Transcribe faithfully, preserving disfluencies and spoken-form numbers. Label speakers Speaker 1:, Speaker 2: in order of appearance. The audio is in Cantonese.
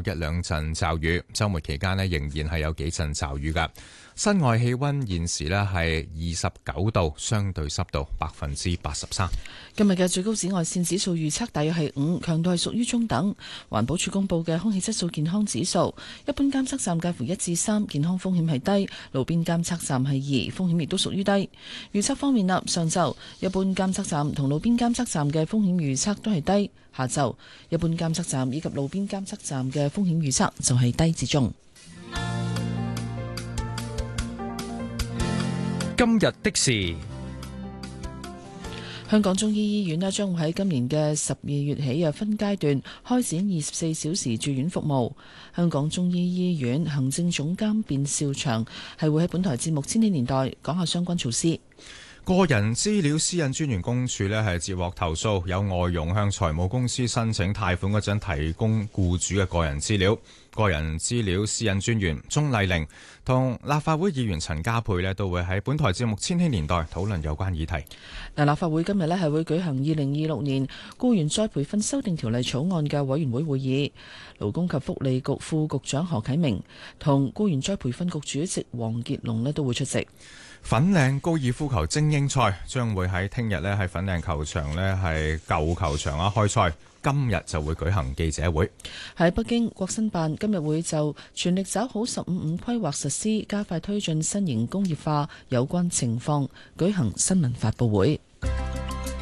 Speaker 1: 一兩陣驟雨。週末期間呢，仍然係有幾陣驟雨㗎。室外氣溫現時呢係二十九度，相對濕度百分之八十三。
Speaker 2: 今日嘅最高紫外線指數預測大約係五，強度係屬於中等。環保署公布嘅空氣質素健康指數，一般監測站介乎一至三，健康風險係低；路邊監測站係二，風險亦都屬於低。預測方面啦，上晝一般監測站同路邊監測站嘅風險預測都係低；下晝一般監測站以及路邊監測站嘅風險預測就係低至中。
Speaker 3: 今日的事，
Speaker 2: 香港中醫醫院咧將會喺今年嘅十二月起啊分階段開展二十四小時住院服務。香港中醫醫院行政總監卞兆祥係會喺本台節目《千禧年代》講下相關措施。
Speaker 1: 個人資料私隱專員公署呢係接獲投訴，有外傭向財務公司申請貸款嗰陣提供僱主嘅個人資料。個人資料私隱專員鍾麗玲同立法會議員陳家珮呢都會喺本台節目《千禧年代》討論有關議題。
Speaker 2: 嗱，立法會今日呢係會舉行二零二六年僱員再培訓修訂條例草案嘅委員會會議，勞工及福利局副局長何啟明同僱員再培訓局主席黃傑龍呢都會出席。
Speaker 1: 粉嶺高爾夫球精英賽將會喺聽日呢喺粉嶺球場呢係舊球場啊開賽，今日就會舉行記者會。
Speaker 2: 喺北京，國新辦今日會就全力抓好十五五規劃實施，加快推進新型工業化有關情況舉行新聞發佈會。